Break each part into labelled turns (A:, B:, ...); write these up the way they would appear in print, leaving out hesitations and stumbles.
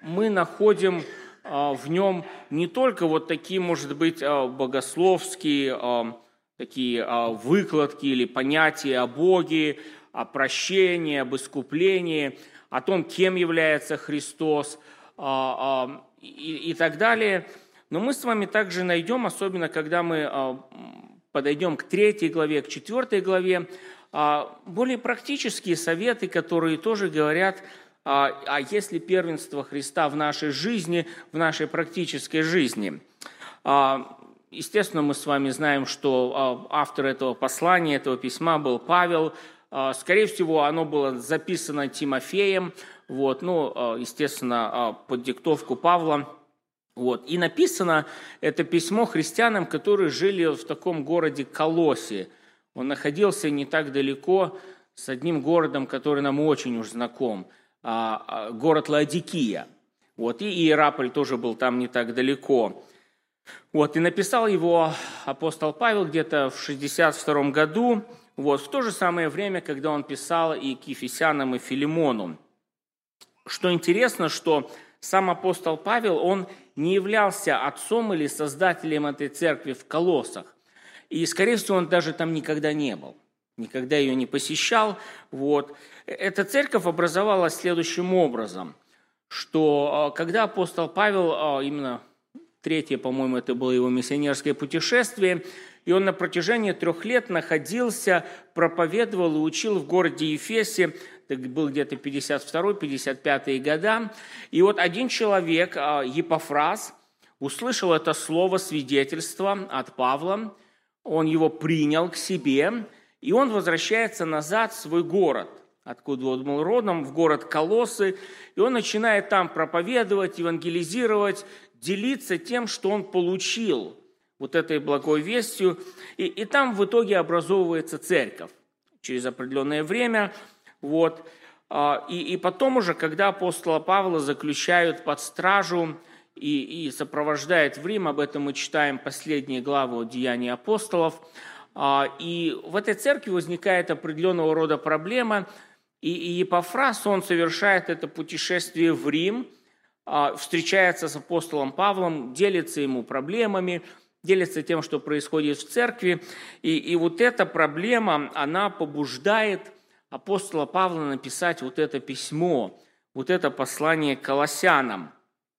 A: мы находим в нем не только вот такие, может быть, богословские такие выкладки или понятия о Боге, о прощении, об искуплении, о том, кем является Христос и так далее. Но мы с вами также найдем, особенно когда мы подойдем к 3 главе, к 4 главе, более практические советы, которые тоже говорят, есть ли первенство Христа в нашей жизни, в нашей практической жизни. Естественно, мы с вами знаем, что автор этого послания, этого письма был Павел. Скорее всего, оно было записано Тимофеем, естественно, под диктовку Павла. И написано это письмо христианам, которые жили в таком городе Колоссе. Он находился не так далеко с одним городом, который нам очень уж знаком, город Лаодикия. И Иераполь тоже был там не так далеко. И написал его апостол Павел где-то в 62 году, в то же самое время, когда он писал и к Ефесянам, и Филимону. Что интересно, что сам апостол Павел, он не являлся отцом или создателем этой церкви в Колоссах. И, скорее всего, он даже там никогда не был, никогда ее не посещал. Эта церковь образовалась следующим образом, что когда апостол Павел, именно 3, по-моему, это было его миссионерское путешествие, и он на протяжении 3 лет находился, проповедовал и учил в городе Ефесе, это был где-то 52-55 года. И один человек, Епафрас, услышал это слово свидетельства от Павла, он его принял к себе, и он возвращается назад в свой город, откуда он был родом, в город Колоссы, и он начинает там проповедовать, евангелизировать, делиться тем, что он получил, этой благой вестью, и там в итоге образовывается церковь через определенное время. И потом уже, когда апостола Павла заключают под стражу и сопровождают в Рим, об этом мы читаем последние главы Деяний апостолов, и в этой церкви возникает определенного рода проблема, и Епафрас, он совершает это путешествие в Рим, встречается с апостолом Павлом, делится ему проблемами, делится тем, что происходит в церкви, и эта проблема, она побуждает апостола Павла написать это письмо, это послание к Колоссянам.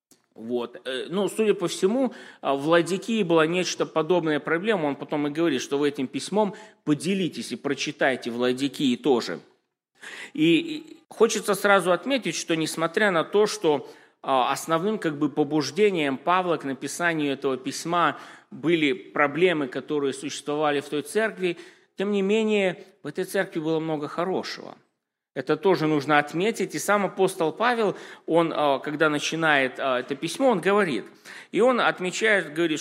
A: Судя по всему, в Лаодикии была нечто подобная проблема. Он потом и говорит, что вы этим письмом поделитесь и прочитайте в Лаодикии тоже. И хочется сразу отметить, что несмотря на то, что основным побуждением Павла к написанию этого письма были проблемы, которые существовали в той церкви, тем не менее в этой церкви было много хорошего. Это тоже нужно отметить. И сам апостол Павел, он, когда начинает это письмо, он говорит, и он отмечает, говорит,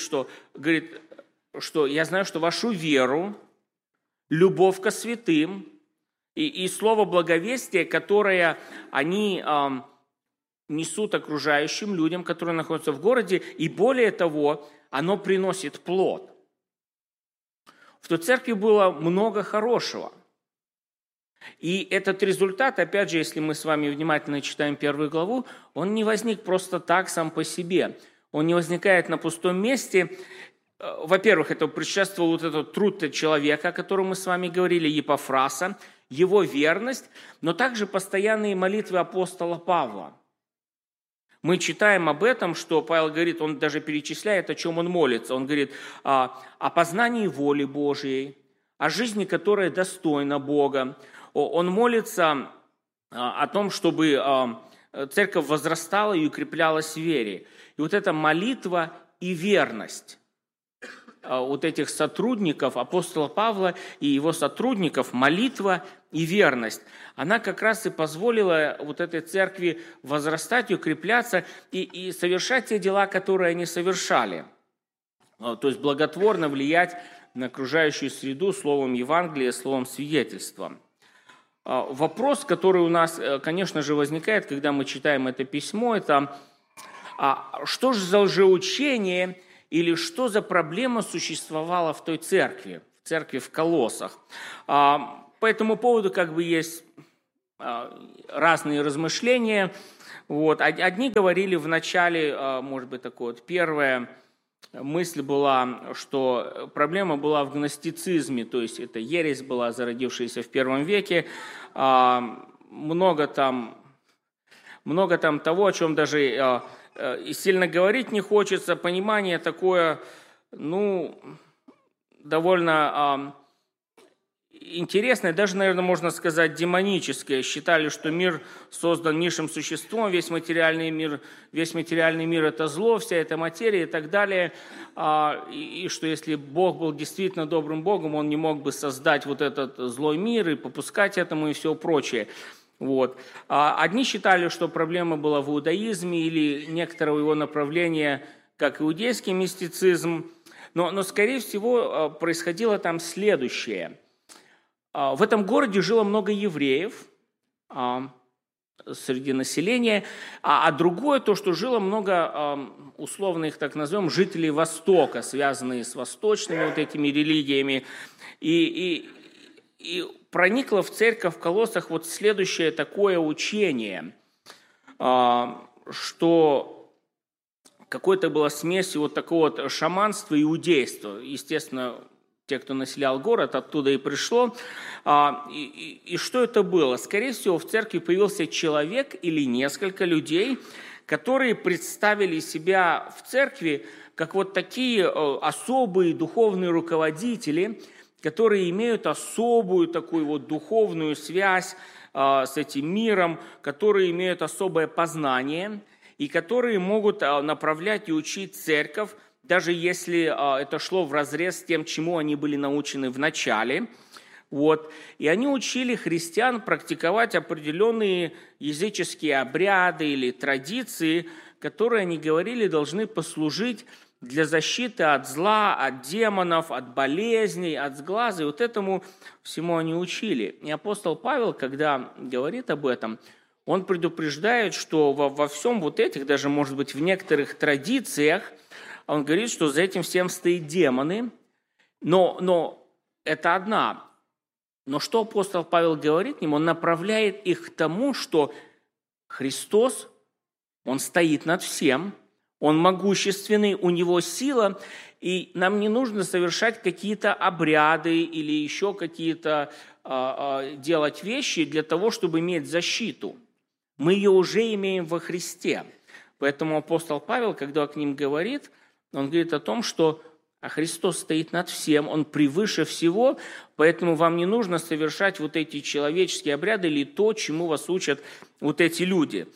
A: что я знаю, что вашу веру, любовь ко святым и слово благовестия, которое они несут окружающим людям, которые находятся в городе, и более того, оно приносит плод. В той церкви было много хорошего. И этот результат, опять же, если мы с вами внимательно читаем 1 главу, он не возник просто так сам по себе. Он не возникает на пустом месте. Во-первых, это предшествовал этот труд человека, о котором мы с вами говорили, Епафраса, его верность, но также постоянные молитвы апостола Павла. Мы читаем об этом, что Павел говорит, он даже перечисляет, о чем он молится. Он говорит о познании воли Божьей, о жизни, которая достойна Бога. Он молится о том, чтобы церковь возрастала и укреплялась в вере. И эта молитва и верность этих сотрудников, апостола Павла и его сотрудников, молитва и верность, она как раз и позволила этой церкви возрастать и укрепляться и совершать те дела, которые они совершали. То есть благотворно влиять на окружающую среду словом Евангелия, словом свидетельства. Вопрос, который у нас, конечно же, возникает, когда мы читаем это письмо, это что же за лжеучение или что за проблема существовала в той церкви, в церкви в Колоссах. По этому поводу есть разные размышления. Вот. Одни говорили в начале, может быть, такое вот первая мысль была, что проблема была в гностицизме, то есть это ересь была, зародившаяся в первом веке. Много там того, о чем даже и сильно говорить не хочется. Понимание такое, довольно интересное, даже, наверное, можно сказать, демоническое. Считали, что мир создан низшим существом, весь материальный мир – это зло, вся эта материя и так далее. И что если Бог был действительно добрым Богом, Он не мог бы создать вот этот злой мир и попускать этому и все прочее. Вот. Одни считали, что проблема была в иудаизме или некоторого его направления, как иудейский мистицизм. Но скорее всего, происходило там следующее. В этом городе жило много евреев среди населения, а другое то, что жило много, условно их так назовем, жителей Востока, связанные с восточными вот этими религиями. И проникло в церковь в Колоссах вот следующее такое учение, что какой-то была смесь вот такого вот шаманства и иудейства. Естественно, те, кто населял город, оттуда и пришло. И что это было? Скорее всего, в церкви появился человек или несколько людей, которые представили себя в церкви как вот такие особые духовные руководители, которые имеют особую такую вот духовную связь с этим миром, которые имеют особое познание и которые могут направлять и учить церковь, даже если это шло вразрез с тем, чему они были научены в начале. Вот. И они учили христиан практиковать определенные языческие обряды или традиции, которые, они говорили, должны послужить для защиты от зла, от демонов, от болезней, от сглаза. И вот этому всему они учили. И апостол Павел, когда говорит об этом, он предупреждает, что во всем вот этих, даже, может быть, в некоторых традициях, он говорит, что за этим всем стоят демоны, но это одна. Но что апостол Павел говорит им? Он направляет их к тому, что Христос, Он стоит над всем, Он могущественный, у Него сила, и нам не нужно совершать какие-то обряды или еще какие-то делать вещи для того, чтобы иметь защиту. Мы ее уже имеем во Христе. Поэтому апостол Павел, когда к ним говорит, он говорит о том, что Христос стоит над всем, Он превыше всего, поэтому вам не нужно совершать вот эти человеческие обряды или то, чему вас учат вот эти люди.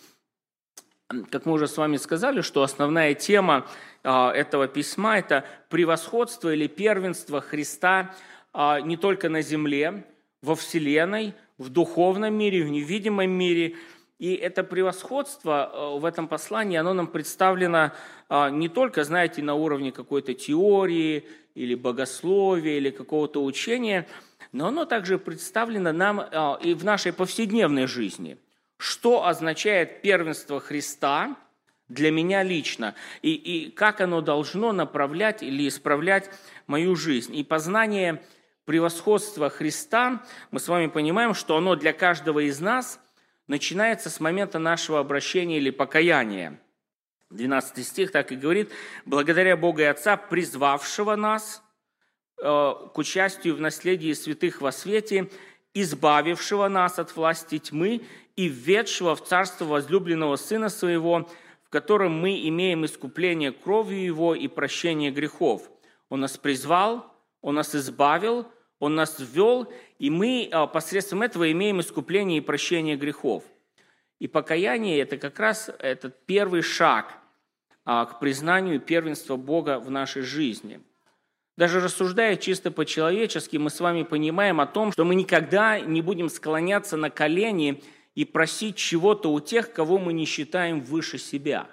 A: Как мы уже с вами сказали, что основная тема этого письма – это превосходство или первенство Христа не только на земле, во Вселенной, в духовном мире, в невидимом мире. И это превосходство в этом послании, оно нам представлено не только, знаете, на уровне какой-то теории или богословия, или какого-то учения, но оно также представлено нам и в нашей повседневной жизни. Что означает первенство Христа для меня лично, и как оно должно направлять или исправлять мою жизнь. И познание превосходства Христа, мы с вами понимаем, что оно для каждого из нас начинается с момента нашего обращения или покаяния. 12 стих так и говорит: «Благодаря Бога и Отца, призвавшего нас к участию в наследии святых во свете, избавившего нас от власти тьмы и введшего в царство возлюбленного Сына Своего, в котором мы имеем искупление кровью Его и прощение грехов. Он нас призвал, Он нас избавил, Он нас ввел, и мы посредством этого имеем искупление и прощение грехов». И покаяние – это как раз этот первый шаг к признанию первенства Бога в нашей жизни. Даже рассуждая чисто по-человечески, мы с вами понимаем о том, что мы никогда не будем склоняться на колени и просить чего-то у тех, кого мы не считаем выше себя.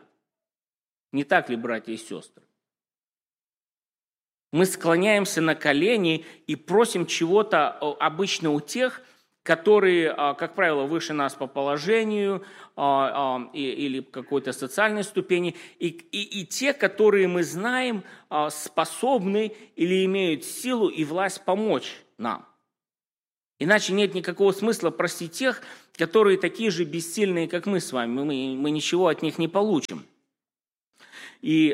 A: Не так ли, братья и сестры? Мы склоняемся на колени и просим чего-то обычно у тех, которые, как правило, выше нас по положению или какой-то социальной ступени, и те, которые мы знаем, способны или имеют силу и власть помочь нам. Иначе нет никакого смысла простить тех, которые такие же бессильные, как мы с вами. Мы ничего от них не получим. И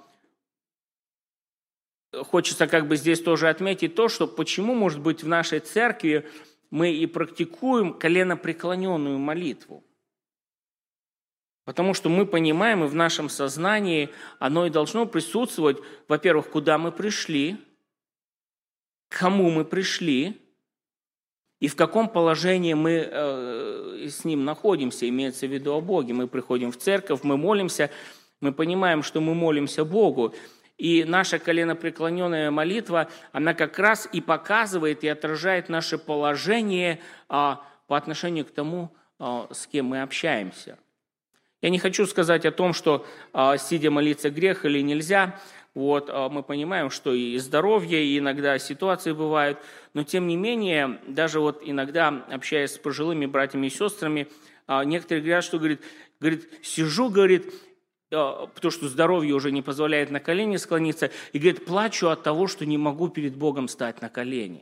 A: хочется здесь тоже отметить то, что почему, может быть, в нашей церкви мы и практикуем коленопреклоненную молитву. Потому что мы понимаем, и в нашем сознании оно и должно присутствовать, во-первых, куда мы пришли, к кому мы пришли, и в каком положении мы с Ним находимся, имеется в виду о Боге. Мы приходим в церковь, мы молимся, мы понимаем, что мы молимся Богу. И наша коленопреклоненная молитва, она как раз и показывает, и отражает наше положение по отношению к тому, с кем мы общаемся. Я не хочу сказать о том, что сидя молиться грех или нельзя. Мы понимаем, что и здоровье, и иногда ситуации бывают, но тем не менее, даже иногда, общаясь с пожилыми братьями и сестрами, некоторые говорят, что, сижу, потому что здоровье уже не позволяет на колени склониться, и, плачу от того, что не могу перед Богом стать на колени.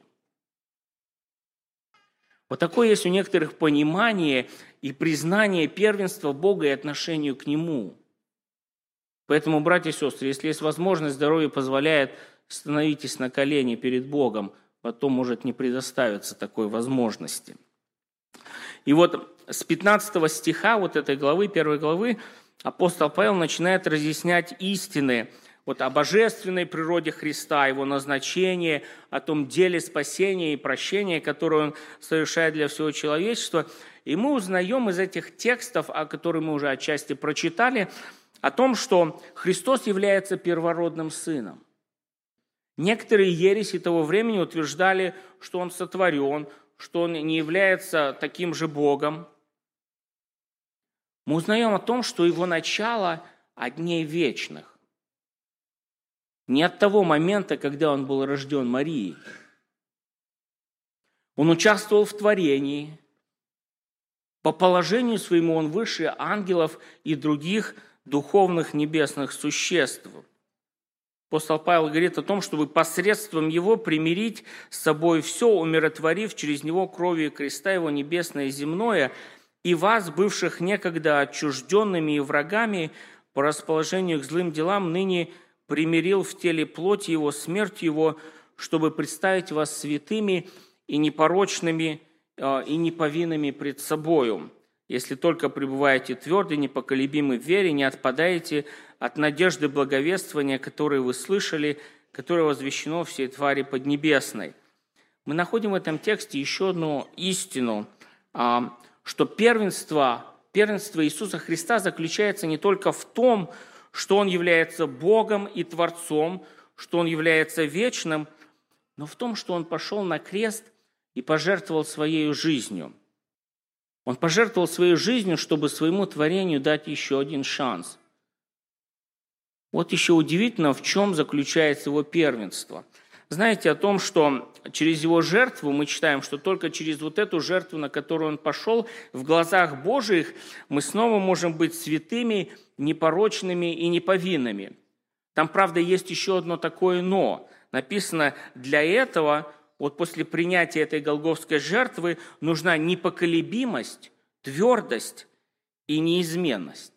A: Вот такое есть у некоторых понимание и признание первенства Бога и отношению к Нему. Поэтому, братья и сестры, если есть возможность, здоровье позволяет, становитесь на колени перед Богом, потом может не предоставиться такой возможности. И с 15 стиха этой главы, 1 главы, апостол Павел начинает разъяснять истины о божественной природе Христа, Его назначении, о том деле спасения и прощения, которое Он совершает для всего человечества. И мы узнаем из этих текстов, о которых мы уже отчасти прочитали, о том, что Христос является первородным Сыном. Некоторые ереси того времени утверждали, что Он сотворен, что Он не является таким же Богом. Мы узнаем о том, что Его начало от дней вечных. Не от того момента, когда Он был рожден Марией. Он участвовал в творении. По положению своему Он выше ангелов и других духовных небесных существ. Апостол Павел говорит о том, чтобы посредством Его примирить с собой все, умиротворив через Него кровью креста Его небесное и земное, и вас, бывших некогда отчужденными и врагами по расположению к злым делам, ныне примирил в теле плоти Его, смертью Его, чтобы представить вас святыми и непорочными и неповинными пред собою. Если только пребываете твердо, непоколебимы в вере, не отпадаете от надежды благовествования, которое вы слышали, которое возвещено всей твари поднебесной. Мы находим в этом тексте еще одну истину, что первенство Иисуса Христа заключается не только в том, что Он является Богом и Творцом, что Он является вечным, но в том, что Он пошел на крест и пожертвовал своей жизнью. Он пожертвовал своей жизнью, чтобы своему творению дать еще один шанс. Еще удивительно, в чем заключается Его первенство. Знаете о том, что через Его жертву, мы читаем, что только через эту жертву, на которую Он пошел, в глазах Божиих мы снова можем быть святыми, непорочными и неповинными. Там, правда, есть еще одно такое «но». Написано, для этого, после принятия этой голгофской жертвы, нужна непоколебимость, твердость и неизменность.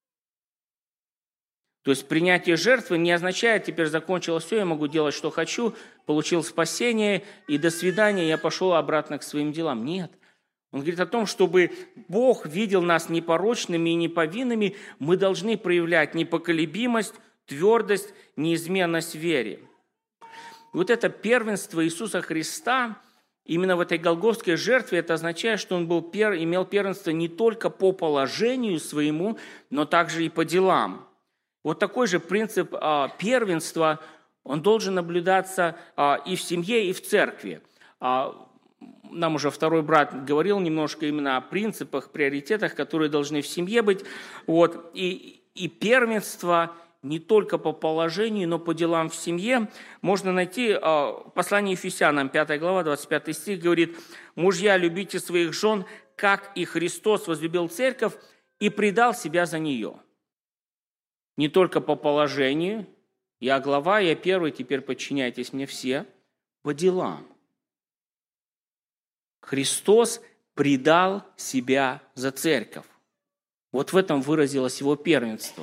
A: То есть принятие жертвы не означает, теперь закончилось все, я могу делать, что хочу, получил спасение, и до свидания, я пошел обратно к своим делам. Нет. Он говорит о том, чтобы Бог видел нас непорочными и неповинными, мы должны проявлять непоколебимость, твердость, неизменность в вере. И это первенство Иисуса Христа, именно в этой голгофской жертве, это означает, что Он имел первенство не только по положению своему, но также и по делам. Такой же принцип первенства, он должен наблюдаться и в семье, и в церкви. Нам уже второй брат говорил немножко именно о принципах, приоритетах, которые должны в семье быть. И первенство не только по положению, но по делам в семье можно найти в послании Ефесянам, 5 глава, 25 стих, говорит: «Мужья, любите своих жен, как и Христос возлюбил церковь и предал себя за нее». Не только по положению, я глава, я первый, теперь подчиняйтесь мне все, по делам. Христос предал себя за церковь. Вот в этом выразилось его первенство.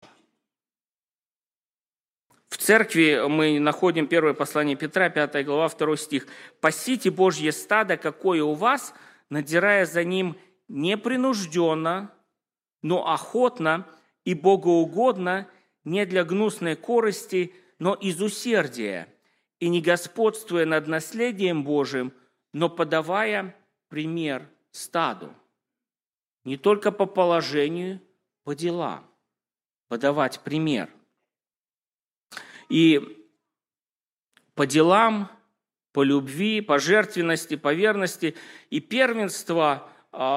A: В церкви мы находим первое послание Петра, 5 глава, 2 стих. «Пасите Божье стадо, какое у вас, надзирая за ним непринужденно, но охотно и богоугодно, не для гнусной корысти, но из усердия, и не господствуя над наследием Божиим, но подавая пример стаду». Не только по положению, по делам. Подавать пример. И по делам, по любви, по жертвенности, по верности и первенство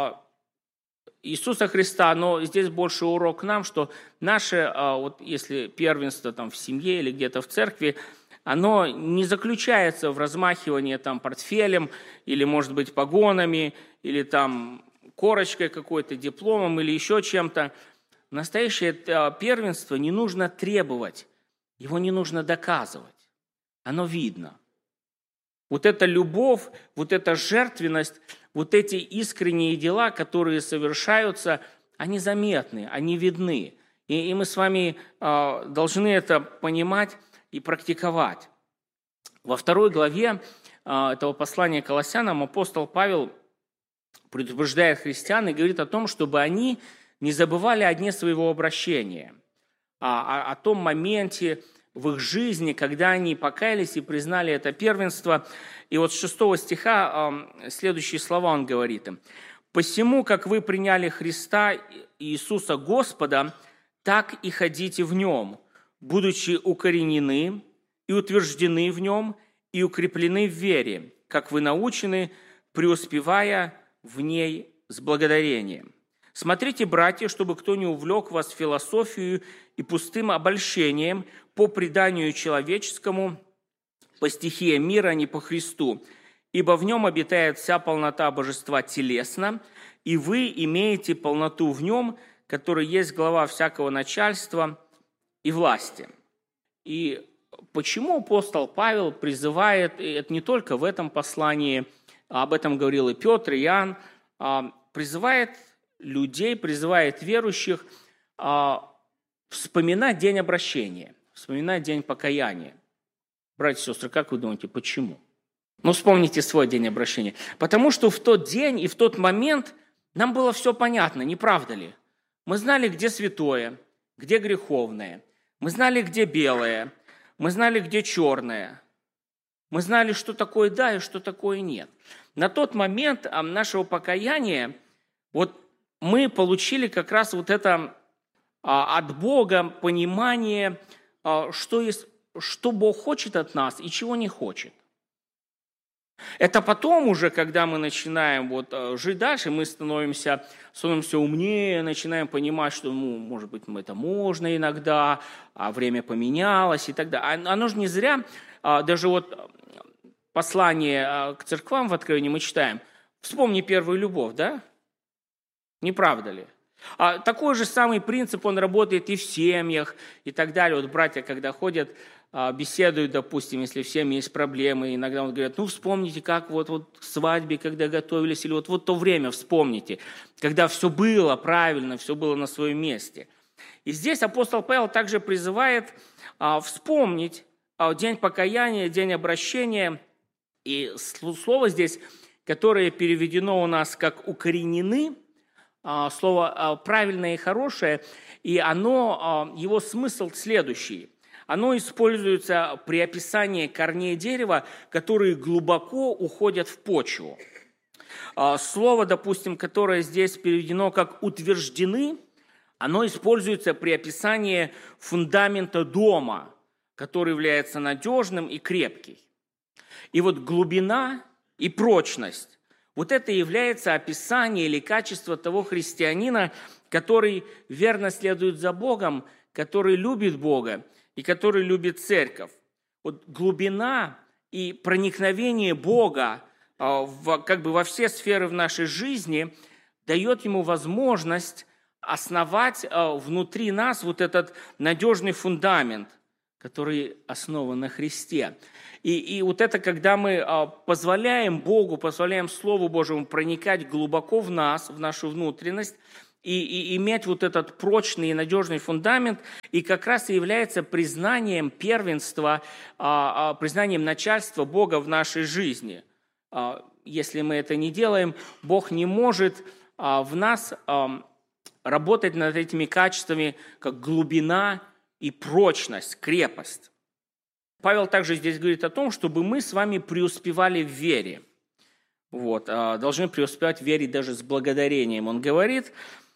A: Иисуса Христа, но здесь больше урок нам, что наше, вот если первенство там в семье или где-то в церкви, оно не заключается в размахивании там портфелем или, может быть, погонами, или там корочкой какой-то, дипломом или еще чем-то. Настоящее первенство не нужно требовать, его не нужно доказывать. Оно видно. Вот эта любовь, вот эта жертвенность, вот эти искренние дела, которые совершаются, они заметны, они видны. И мы с вами должны это понимать и практиковать. Во 2 главе этого послания к Колоссянам апостол Павел предупреждает христиан и говорит о том, чтобы они не забывали о дне своего обращения, о том моменте в их жизни, когда они покаялись и признали это первенство. И вот с 6 стиха следующие слова он говорит им. «Посему, как вы приняли Христа Иисуса Господа, так и ходите в Нем, будучи укоренены и утверждены в Нем и укреплены в вере, как вы научены, преуспевая в ней с благодарением. Смотрите, братья, чтобы кто не увлек вас философией и пустым обольщением по преданию человеческому, по стихиям мира, а не по Христу. Ибо в нем обитает вся полнота божества телесно, и вы имеете полноту в нем, который есть глава всякого начальства и власти». И почему апостол Павел призывает, и это не только в этом послании, об этом говорил и Петр, и Иоанн, призывает людей, призывает верующих вспоминать день обращения, вспоминать день покаяния. Братья и сестры, как вы думаете, почему? Ну, вспомните свой день обращения. Потому что в тот день и в тот момент нам было все понятно, не правда ли? Мы знали, где святое, где греховное. Мы знали, где белое. Мы знали, где черное. Мы знали, что такое да и что такое нет. На тот момент нашего покаяния вот мы получили как раз вот это от Бога понимание, что Бог хочет от нас и чего не хочет. Это потом уже, когда мы начинаем жить дальше, мы становимся умнее, начинаем понимать, что, может быть, это можно иногда, а время поменялось и так далее. Оно же не зря, даже послание к церквам в Откровении мы читаем, вспомни первую любовь, да? Не правда ли? Такой же самый принцип, он работает и в семьях, и так далее. Вот братья, когда ходят, беседуют, допустим, если в семье есть проблемы, иногда он говорит, вспомните, как к свадьбе, когда готовились, или вот то время вспомните, когда все было правильно, все было на своем месте. И здесь апостол Павел также призывает вспомнить день покаяния, день обращения. И слово здесь, которое переведено у нас как «укоренены», слово правильное и хорошее, и его смысл следующий. Оно используется при описании корней дерева, которые глубоко уходят в почву. Слово, допустим, которое здесь переведено как «утверждены», оно используется при описании фундамента дома, который является надежным и крепким. И глубина и прочность – это является описание или качество того христианина, который верно следует за Богом, который любит Бога и который любит церковь. Глубина и проникновение Бога во все сферы в нашей жизни дает ему возможность основать внутри нас этот надежный фундамент, который основан на Христе. И вот это, когда мы позволяем Богу, позволяем Слову Божьему проникать глубоко в нас, в нашу внутренность, и иметь вот этот прочный и надежный фундамент, и как раз и является признанием первенства, признанием начальства Бога в нашей жизни. Если мы это не делаем, Бог не может в нас работать над этими качествами, как глубина и прочность, крепость. Павел также здесь говорит о том, чтобы мы с вами преуспевали в вере. Должны преуспевать в вере даже с благодарением. Он говорит,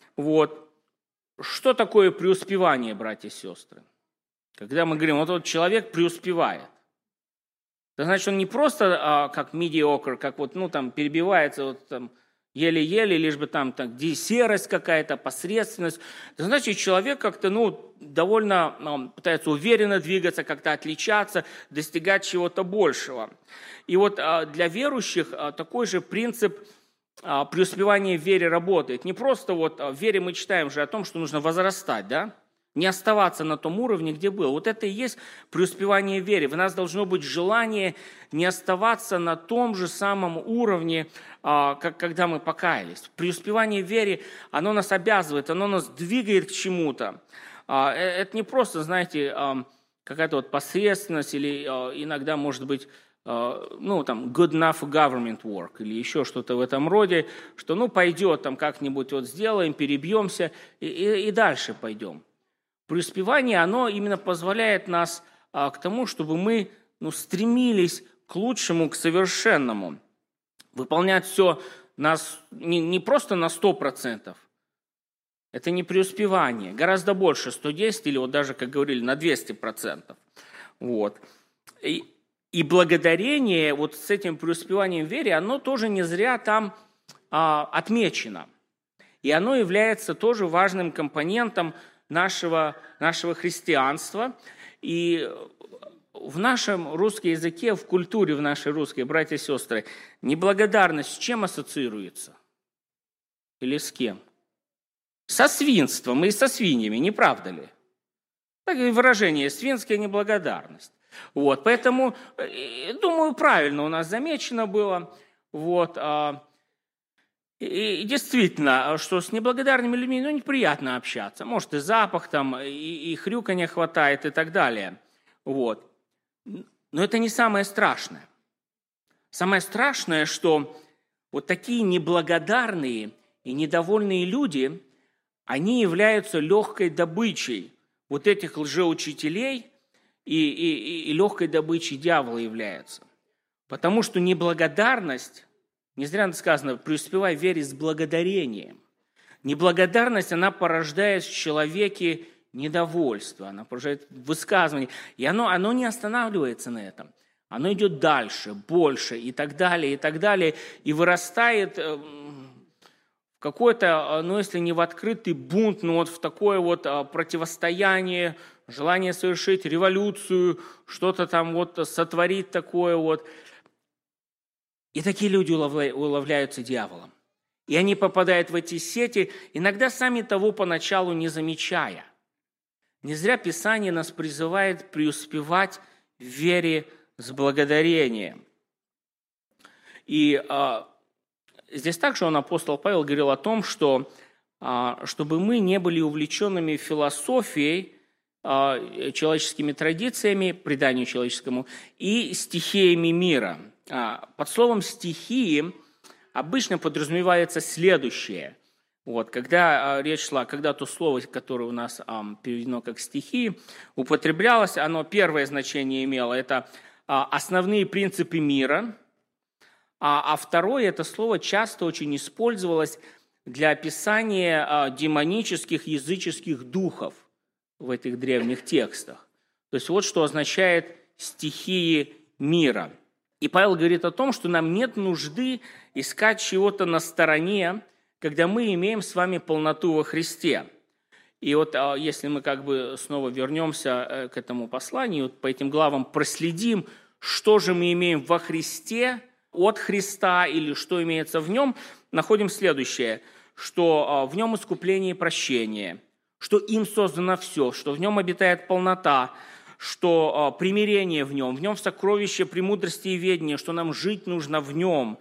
A: что такое преуспевание, братья и сестры? Когда мы говорим, вот человек преуспевает. Это значит, он не просто как mediocre, как перебивается еле-еле, лишь бы там серость какая-то, посредственность. Это значит, человек как-то довольно пытается уверенно двигаться, как-то отличаться, достигать чего-то большего. И для верующих такой же принцип преуспевания в вере работает. Не просто в вере мы читаем же о том, что нужно возрастать, да? Не оставаться на том уровне, где был. Это и есть преуспевание в вере. В нас должно быть желание не оставаться на том же самом уровне, как когда мы покаялись. Преуспевание в вере, оно нас обязывает, оно нас двигает к чему-то. Это не просто, знаете, какая-то посредственность или иногда, может быть, good enough government work или еще что-то в этом роде, что пойдет как-нибудь сделаем, перебьемся и дальше пойдем. Преуспевание, оно именно позволяет нас к тому, чтобы мы стремились к лучшему, к совершенному. Выполнять все не просто на 100%. Это не преуспевание. Гораздо больше, 110 или даже, как говорили, на 200%. И благодарение с этим преуспеванием в вере, оно тоже не зря там отмечено. И оно является тоже важным компонентом нашего христианства. И в нашем русском языке, в культуре в нашей русской, братья и сестры, неблагодарность с чем ассоциируется? Или с кем? Со свинством и со свиньями, не правда ли? Так и выражение «свинская неблагодарность». Поэтому, думаю, правильно у нас замечено было. И действительно, что с неблагодарными людьми неприятно общаться. Может, и запах и хрюканья хватает, и так далее. Но это не самое страшное. Самое страшное, что такие неблагодарные и недовольные люди, они являются легкой добычей этих лжеучителей, и легкой добычей дьявола являются. Потому что неблагодарность, не зря сказано, преуспевай в вере с благодарением. Неблагодарность, она порождает в человеке недовольство, она порождает высказывание. И оно не останавливается на этом. Оно идет дальше, больше и так далее, и вырастает в какой-то, если не в открытый бунт, но в такое противостояние, желание совершить революцию, что-то сотворить такое. И такие люди уловляются дьяволом. И они попадают в эти сети, иногда сами того поначалу не замечая. Не зря Писание нас призывает преуспевать в вере с благодарением. И здесь также апостол Павел говорил о том, что чтобы мы не были увлеченными философией, человеческими традициями, преданию человеческому, и стихиями мира. Под словом «стихии» обычно подразумевается следующее. Когда речь шла, когда то слово, которое у нас переведено как «стихии», употреблялось, оно первое значение имело – это основные принципы мира, а второе – это слово часто очень использовалось для описания демонических языческих духов в этих древних текстах. То есть что означает «стихии мира». И Павел говорит о том, что нам нет нужды искать чего-то на стороне, когда мы имеем с вами полноту во Христе. И если мы снова вернемся к этому посланию, по этим главам проследим, что же мы имеем во Христе, от Христа, или что имеется в нем, находим следующее, что в нем искупление и прощение, что им создано все, что в нем обитает полнота, что примирение в нем сокровище премудрости и ведения, что нам жить нужно в нем,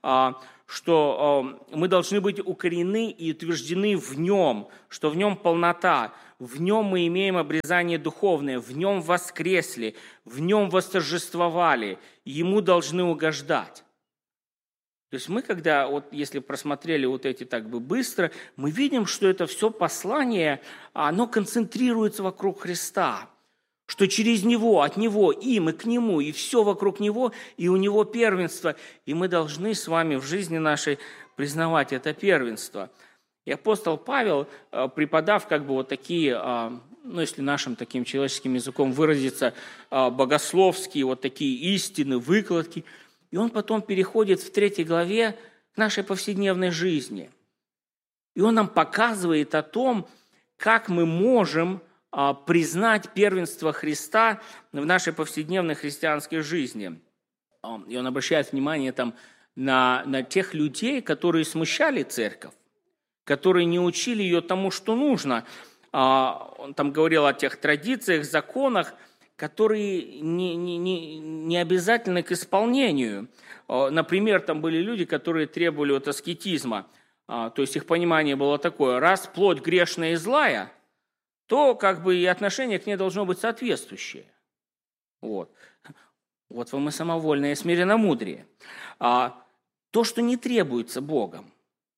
A: что мы должны быть укорены и утверждены в нем, что в нем полнота, в нем мы имеем обрезание духовное, в нем воскресли, в нем восторжествовали, ему должны угождать. То есть мы, когда, если просмотрели эти так бы быстро, мы видим, что это все послание, оно концентрируется вокруг Христа, что через Него, от Него, им и к Нему, и все вокруг Него, и у Него первенство. И мы должны с вами в жизни нашей признавать это первенство. И апостол Павел, преподав такие, если нашим таким человеческим языком выразиться, богословские такие истины, выкладки, и он потом переходит в 3 главе к нашей повседневной жизни. И он нам показывает о том, как мы можем признать первенство Христа в нашей повседневной христианской жизни. И он обращает внимание на тех людей, которые смущали церковь, которые не учили ее тому, что нужно. Он там говорил о тех традициях, законах, которые не обязательны к исполнению. Например, там были люди, которые требовали аскетизма. То есть их понимание было такое: раз плоть грешная и злая, то и отношение к ней должно быть соответствующее. Вот вам и самовольное смиренномудрие. То, что не требуется Богом.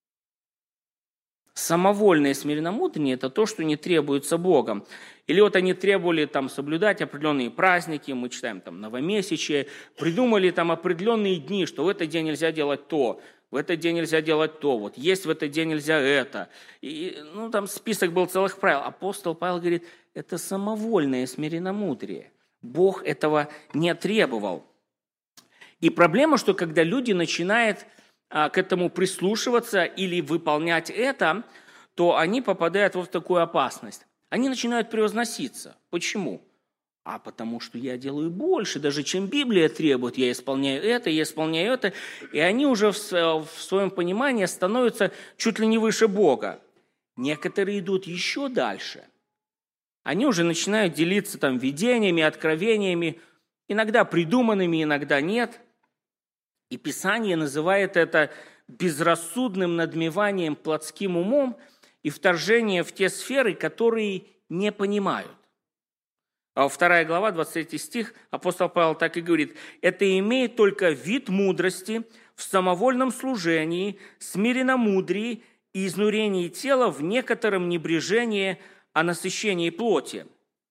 A: Самовольное смиренномудрие – это то, что не требуется Богом. Или они требовали соблюдать определенные праздники, мы читаем новомесячие, придумали определенные дни, что в этот день нельзя делать то, в этот день нельзя делать то, есть в этот день нельзя это. И, список был целых правил. Апостол Павел говорит, это самовольное смиренномудрие. Бог этого не требовал. И проблема, что когда люди начинают к этому прислушиваться или выполнять это, то они попадают в такую опасность. Они начинают превозноситься. Почему? Потому что я делаю больше, даже чем Библия требует. Я исполняю это, И они уже в своем понимании становятся чуть ли не выше Бога. Некоторые идут еще дальше. Они уже начинают делиться видениями, откровениями, иногда придуманными, иногда нет. И Писание называет это безрассудным надмеванием плотским умом и вторжение в те сферы, которые не понимают. 2 глава, 23 стих, апостол Павел так и говорит: «Это имеет только вид мудрости в самовольном служении, смиренномудрии и изнурении тела в некотором небрежении о насыщении плоти».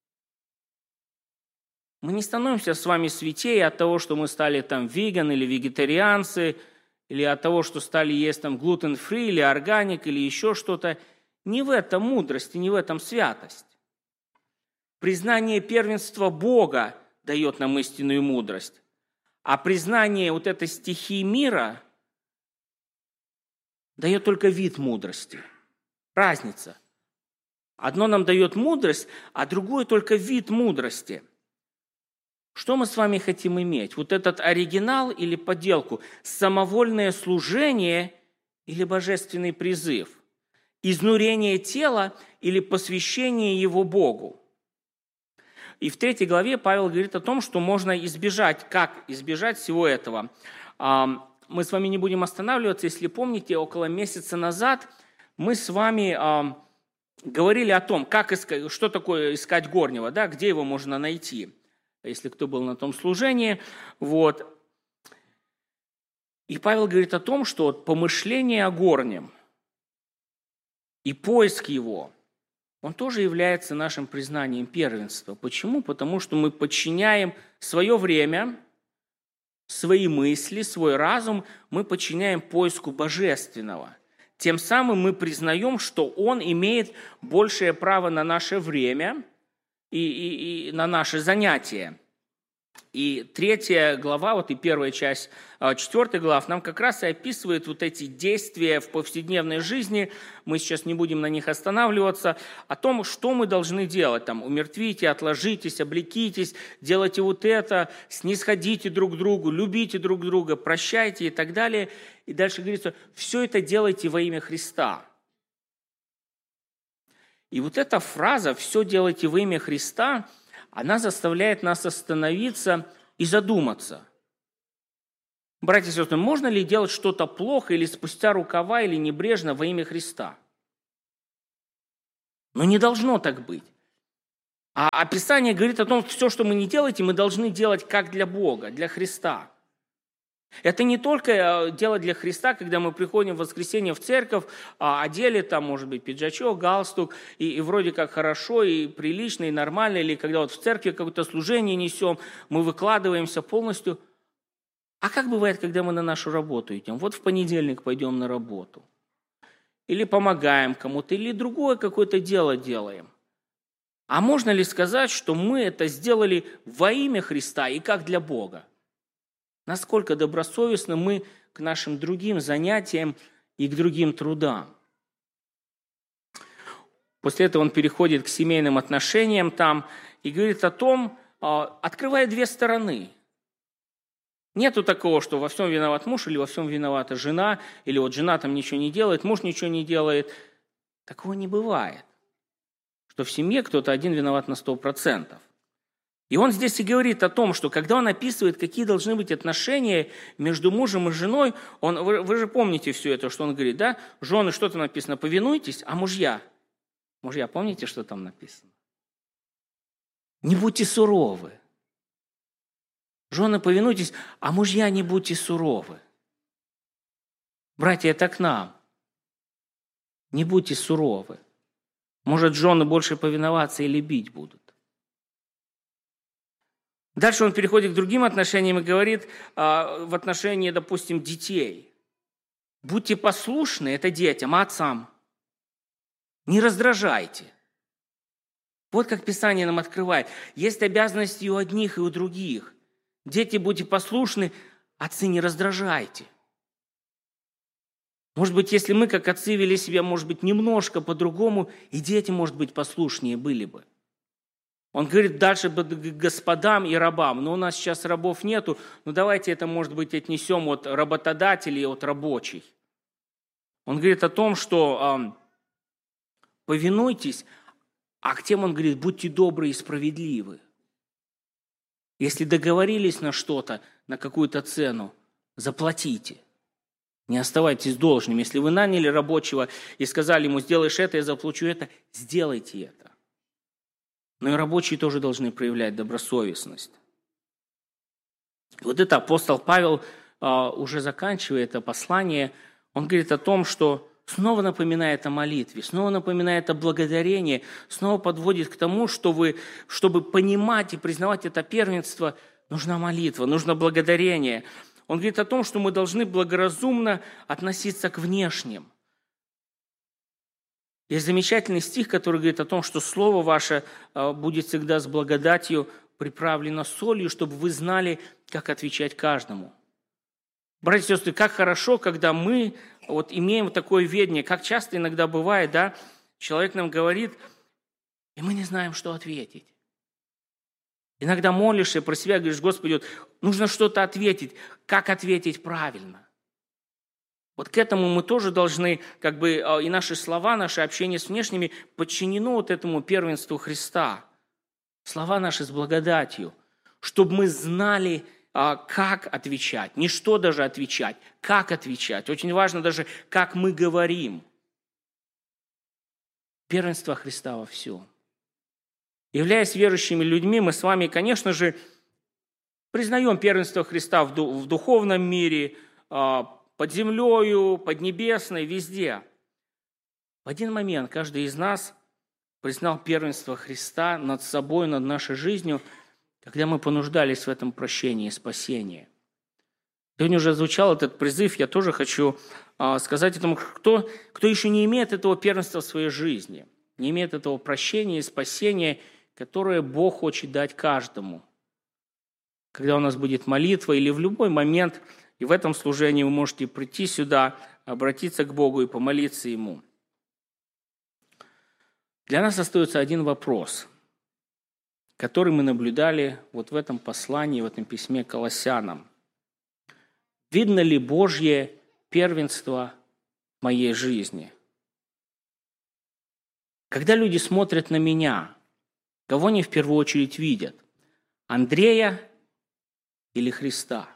A: Мы не становимся с вами святее от того, что мы стали веган или вегетарианцы, или от того, что стали есть глутен-фри или органик, или еще что-то. Не в этом мудрость и не в этом святость. Признание первенства Бога дает нам истинную мудрость, а признание этой стихии мира дает только вид мудрости. Разница. Одно нам дает мудрость, а другое только вид мудрости. Что мы с вами хотим иметь? Этот оригинал или подделку? Самовольное служение или божественный призыв? Изнурение тела или посвящение его Богу? И в 3 главе Павел говорит о том, что можно избежать. Как избежать всего этого? Мы с вами не будем останавливаться. Если помните, около месяца назад мы с вами говорили о том, что такое искать горнего, где его можно найти. Если кто был на том служении. И Павел говорит о том, что помышление о горнем и поиск его, он тоже является нашим признанием первенства. Почему? Потому что мы подчиняем свое время, свои мысли, свой разум, мы подчиняем поиску божественного. Тем самым мы признаем, что он имеет большее право на наше время и на наши занятия. И 3 глава, и первая часть 4 глав нам как раз и описывает эти действия в повседневной жизни. Мы сейчас не будем на них останавливаться. О том, что мы должны делать. Умертвите, отложитесь, облекитесь, делайте это, снисходите друг к другу, любите друг друга, прощайте и так далее. И дальше говорится, все это делайте во имя Христа. И эта фраза «все делайте во имя Христа», она заставляет нас остановиться и задуматься. Братья и сестры, можно ли делать что-то плохо или спустя рукава, или небрежно во имя Христа? Но не должно так быть. А Писание говорит о том, что все, что мы не делаем, мы должны делать как для Бога, для Христа. Это не только дело для Христа, когда мы приходим в воскресенье в церковь, одели там, может быть, пиджачок, галстук, и вроде как хорошо, и прилично, и нормально, или когда вот в церкви какое-то служение несем, мы выкладываемся полностью. А как бывает, когда мы на нашу работу идем? Вот в понедельник пойдем на работу. Или помогаем кому-то, или другое какое-то дело делаем. А можно ли сказать, что мы это сделали во имя Христа и как для Бога? Насколько добросовестно мы к нашим другим занятиям и к другим трудам. После этого он переходит к семейным отношениям там и говорит о том, открывая две стороны. Нету такого, что во всем виноват муж или во всем виновата жена, или вот жена там ничего не делает, муж ничего не делает. Такого не бывает, что в семье кто-то один виноват на 100%. И он здесь и говорит о том, что когда он описывает, какие должны быть отношения между мужем и женой, вы же помните все это, что он говорит, да? Жены, что там написано? Повинуйтесь, а мужья? Мужья, помните, что там написано? Не будьте суровы. Жены, повинуйтесь, а мужья, не будьте суровы. Братья, это к нам. Не будьте суровы. Может, жены больше повиноваться или бить будут. Дальше он переходит к другим отношениям и говорит в отношении, допустим, детей. Будьте послушны, это детям, а отцам. Не раздражайте. Вот как Писание нам открывает. Есть обязанности и у одних, и у других. Дети, будьте послушны, отцы, не раздражайте. Может быть, если мы, как отцы, вели себя, может быть, немножко по-другому, и дети, может быть, послушнее были бы. Он говорит дальше к господам и рабам. Но у нас сейчас рабов нету, но давайте это, может быть, отнесем от работодателей, от рабочих. Он говорит о том, что повинуйтесь, а к тем он говорит, будьте добры и справедливы. Если договорились на что-то, на какую-то цену, заплатите. Не оставайтесь должными. Если вы наняли рабочего и сказали ему, сделаешь это, я заплачу это, сделайте это. Но и рабочие тоже должны проявлять добросовестность. Вот это апостол Павел, уже заканчивая это послание, он говорит о том, что снова напоминает о молитве, снова напоминает о благодарении, снова подводит к тому, что чтобы понимать и признавать это первенство, нужна молитва, нужно благодарение. Он говорит о том, что мы должны благоразумно относиться к внешним. Есть замечательный стих, который говорит о том, что слово ваше будет всегда с благодатью приправлено солью, чтобы вы знали, как отвечать каждому. Братья и сестры, как хорошо, когда мы имеем такое ведение, как часто иногда бывает, да, человек нам говорит, и мы не знаем, что ответить. Иногда молишься про себя, говоришь, Господи, нужно что-то ответить. Как ответить правильно? Вот к этому мы тоже должны, и наши слова, наше общение с внешними подчинено этому первенству Христа. Слова наши с благодатью, чтобы мы знали, как отвечать. Не что даже отвечать, как отвечать. Очень важно даже, как мы говорим. Первенство Христа во всем. Являясь верующими людьми, мы с вами, конечно же, признаем первенство Христа в духовном мире, под землею, поднебесной, везде. В один момент каждый из нас признал первенство Христа над собой, над нашей жизнью, когда мы понуждались в этом прощении и спасении. Сегодня уже звучал этот призыв, я тоже хочу сказать этому, кто еще не имеет этого первенства в своей жизни, не имеет этого прощения и спасения, которое Бог хочет дать каждому. Когда у нас будет молитва или в любой момент, и в этом служении вы можете прийти сюда, обратиться к Богу и помолиться Ему. Для нас остается один вопрос, который мы наблюдали в этом послании, в этом письме к Колоссянам. Видно ли Божье первенство в моей жизни? Когда люди смотрят на меня, Кого они в первую очередь видят? Андрея или Христа?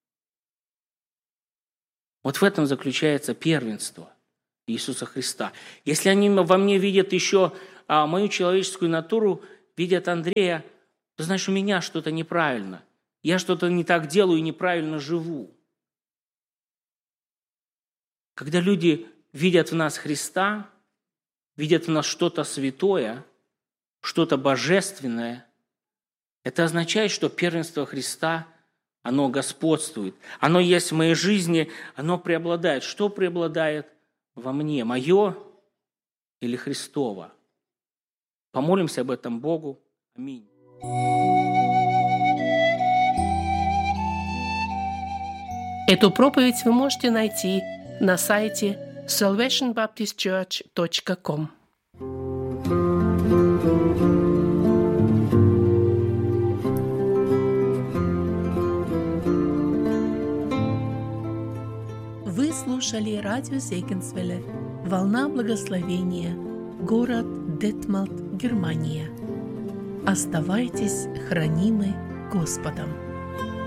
A: Вот в этом заключается первенство Иисуса Христа. Если они во мне видят еще мою человеческую натуру, видят Андрея, то значит, у меня что-то неправильно. Я что-то не так делаю и неправильно живу. Когда люди видят в нас Христа, видят в нас что-то святое, что-то божественное, это означает, что первенство Христа, оно господствует. Оно есть в моей жизни, оно преобладает. Что преобладает во мне? Мое или Христово? Помолимся об этом Богу. Аминь.
B: Эту проповедь вы можете найти на сайте salvationbaptistchurch.com. Вы слушали радио Зегенсвелле «Волна благословения», город Детмалт, Германия. Оставайтесь хранимы Господом.